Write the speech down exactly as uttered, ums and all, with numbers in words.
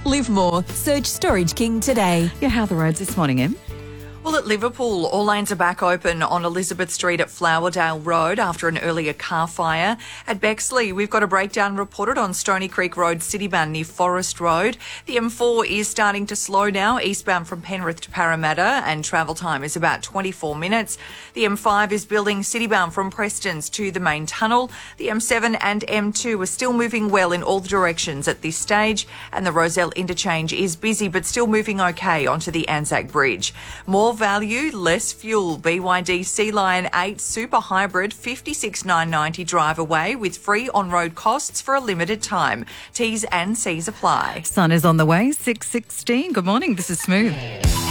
Live more. Search Storage King today. Yeah, how are the roads this morning, Em? Well, at Liverpool, all lanes are back open on Elizabeth Street at Flowerdale Road after an earlier car fire. At Bexley, we've got a breakdown reported on Stony Creek Road, Citybund near Forest Road. The M four is starting to slow now, eastbound from Penrith to Parramatta, and travel time is about twenty-four minutes. The M five is building citybund from Prestons to the main tunnel. The M seven and M two are still moving well in all directions at this stage, and the Rozelle interchange is busy but still moving okay onto the Anzac Bridge. More value, less fuel. B Y D Sea Lion eight Super Hybrid fifty-six thousand nine hundred ninety drive away with free on-road costs for a limited time. T's and C's apply. Sun is on the way, six sixteen. Good morning, this is Smooth.